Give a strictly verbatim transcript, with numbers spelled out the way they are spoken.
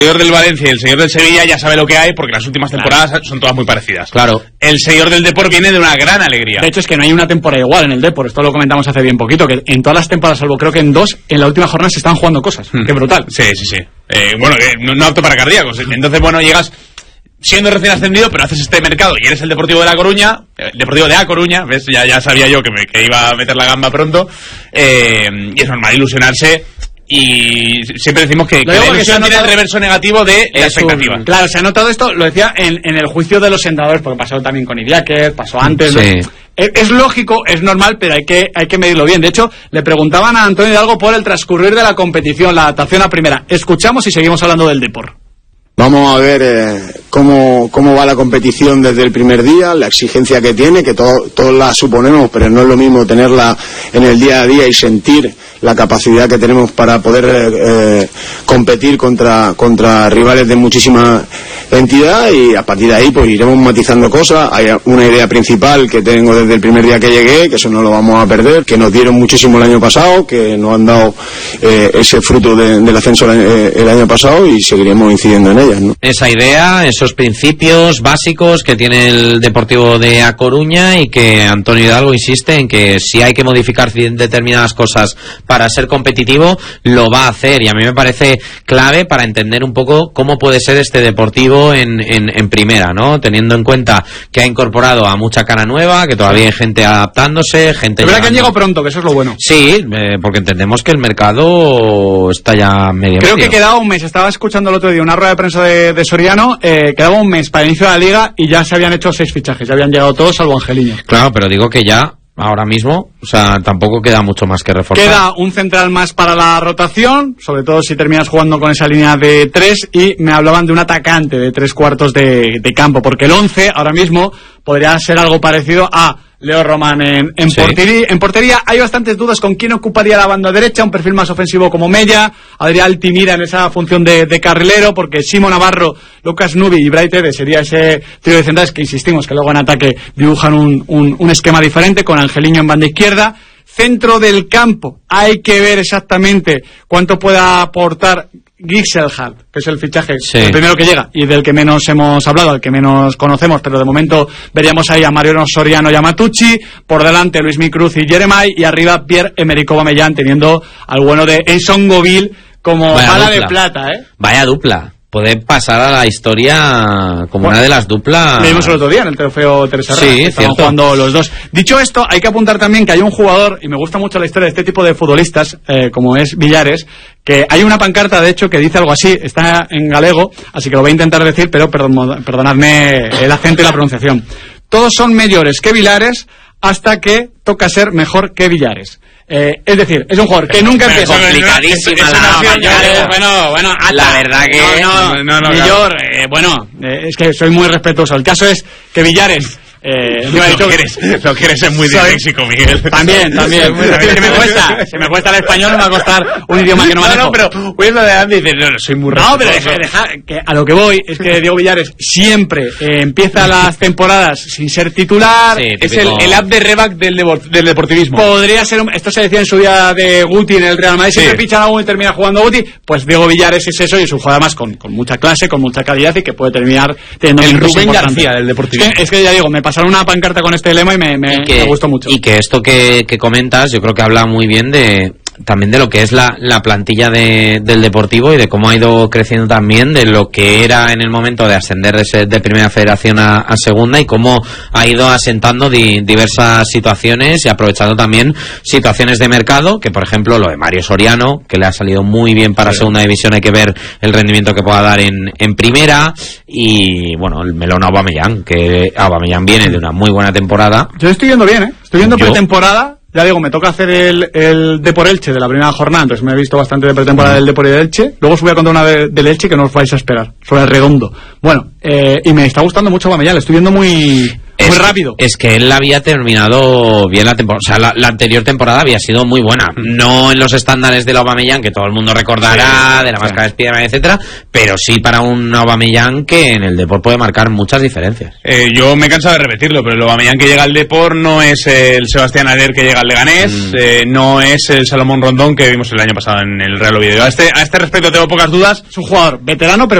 El señor del Valencia y el señor del Sevilla ya sabe lo que hay, porque las últimas temporadas claro. son todas muy parecidas. Claro. El señor del Depor viene de una gran alegría. De hecho, es que no hay una temporada igual en el Depor. Esto lo comentamos hace bien poquito, que en todas las temporadas, salvo creo que en dos, en la última jornada se están jugando cosas. Hmm. Qué brutal. Sí, sí, sí. Eh, bueno, eh, no, no apto para cardíacos. Entonces, bueno, llegas siendo recién ascendido, pero haces este mercado y eres el Deportivo de La Coruña, el Deportivo de A Coruña, ¿ves? Ya, ya sabía yo que, me, que iba a meter la gamba pronto. Eh, y es normal ilusionarse. Y siempre decimos que, que la ilusión tiene el reverso negativo de la expectativa. Un, claro, se ha notado esto, lo decía en, en el juicio de los entrenadores, porque pasó también con Idiáquez, pasó antes. Sí. Es, es lógico, es normal, pero hay que hay que medirlo bien. De hecho, le preguntaban a Antonio Hidalgo por el transcurrir de la competición, la adaptación a primera. Escuchamos y seguimos hablando del Depor. Vamos a ver eh, cómo, cómo va la competición desde el primer día, la exigencia que tiene, que todo, todos la suponemos, pero no es lo mismo tenerla en el día a día y sentir la capacidad que tenemos para poder eh, competir contra, contra rivales de muchísima entidad, y a partir de ahí pues iremos matizando cosas. Hay una idea principal que tengo desde el primer día que llegué, que eso no lo vamos a perder, que nos dieron muchísimo el año pasado, que nos han dado eh, ese fruto de, del ascenso el, el año pasado, y seguiremos incidiendo en ellas, ¿no? Esa idea, esos principios básicos que tiene el Deportivo de A Coruña, y que Antonio Hidalgo insiste en que si hay que modificar determinadas cosas para ser competitivo, lo va a hacer, y a mí me parece clave para entender un poco cómo puede ser este Deportivo en, en, en primera, ¿no? Teniendo en cuenta que ha incorporado a mucha cara nueva, que todavía hay gente adaptándose, gente... Es verdad que han llegado pronto, que eso es lo bueno. Sí, eh, porque entendemos que el mercado está ya medio Creo medio. que quedaba un mes, estaba escuchando el otro día una rueda de prensa de, de Soriano, eh, quedaba un mes para el inicio de la liga y ya se habían hecho seis fichajes, ya habían llegado todos salvo Angeliño. Claro, pero digo que ya... ahora mismo, o sea, tampoco queda mucho más que reforzar. Queda un central más para la rotación, sobre todo si terminas jugando con esa línea de tres, y me hablaban de un atacante de tres cuartos de, de campo, porque el once ahora mismo podría ser algo parecido a Leo Román en, en, sí. portería, en portería. Hay bastantes dudas con quién ocuparía la banda derecha, un perfil más ofensivo como Mella, Adrián Altimira en esa función de, de carrilero, porque Simo Navarro, Lucas Nubi y Bray Tede sería ese trío de centrales que insistimos que luego en ataque dibujan un, un, un esquema diferente, con Angeliño en banda izquierda. Centro del campo, hay que ver exactamente cuánto pueda aportar Gixelhart, que es el fichaje, sí. el primero que llega y del que menos hemos hablado, el que menos conocemos, pero de momento veríamos ahí a Mariano Soriano y a Matucci, por delante Luismi Cruz y Jeremai, y arriba Pierre-Emerick Aubameyang, teniendo al bueno de Enson Govil como Vaya bala dupla. de plata, ¿eh? Vaya dupla. Puede pasar a la historia como bueno, una de las duplas. Lo vimos el otro día en el trofeo Teresa Herrera, sí, que estaban jugando los dos. Dicho esto, hay que apuntar también que hay un jugador, y me gusta mucho la historia de este tipo de futbolistas, eh, como es Villares, que hay una pancarta, de hecho, que dice algo así, está en galego, así que lo voy a intentar decir, pero perdón, perdonadme el acento y la pronunciación. Todos son mejores que Villares hasta que toca ser mejor que Villares. Eh, es decir, es un jugador que nunca empieza. Complicadísima la Bueno, bueno, hasta, la verdad que no, no, no, no, Millor, eh, bueno, eh, es que soy muy respetuoso. El caso es que Villares Eh, lo, dicho, quieres, lo quieres es muy disléxico, Miguel. También, también. Se me cuesta, se me cuesta el español, me va a costar un idioma que no manejo. No, no, pero voy a lo de Andy y dices, no, no, soy muy respetuoso. No, pero deja, deja, que a lo que voy es que Diego Villares siempre eh, empieza las temporadas sin ser titular. Sí, es el, el up de Rebac del, del deportivismo. Podría ser, un, esto se decía en su día de Guti en el Real Madrid, siempre sí. Pichan a uno y termina jugando Guti. Pues Diego Villares es eso, y es un jugador más con, con mucha clase, con mucha calidad, y que puede terminar teniendo el Rubén García del deportivismo. Es que, es que ya digo, me pasaron una pancarta con este lema y me, me, y que, me gustó mucho. Y que esto que, que comentas, yo creo que habla muy bien de también de lo que es la, la plantilla de, del Deportivo, y de cómo ha ido creciendo también, de lo que era en el momento de ascender de, de Primera Federación a, a Segunda, y cómo ha ido asentando di, diversas situaciones y aprovechando también situaciones de mercado, que por ejemplo lo de Mario Soriano, que le ha salido muy bien para sí. Segunda División, hay que ver el rendimiento que pueda dar en, en Primera, y bueno, el melón Aubameyang, que Aubameyang viene de una muy buena temporada. Yo estoy viendo bien, ¿eh? Estoy viendo Yo... pretemporada. Ya digo, me toca hacer el, el Depor Elche de la primera jornada, entonces me he visto bastante de pretemporada del Depor y del Elche. Luego os voy a contar una de, del Elche que no os vais a esperar, sobre el redondo. Bueno, eh, y me está gustando mucho Aubameyang, le estoy viendo muy... Es, muy rápido. Es que él había terminado bien la temporada. O sea, la, la anterior temporada había sido muy buena. No en los estándares del Aubameyang, que todo el mundo recordará, sí, de la sí. máscara de Spiderman, etcétera, pero sí para un Aubameyang que en el Depor puede marcar muchas diferencias. Eh, yo me he cansado de repetirlo, pero el Aubameyang que llega al Depor no es el Sebastián Aller que llega al Leganés, mm. eh, no es el Salomón Rondón que vimos el año pasado en el Real Oviedo. A este, a este respecto tengo pocas dudas. Es un jugador veterano, pero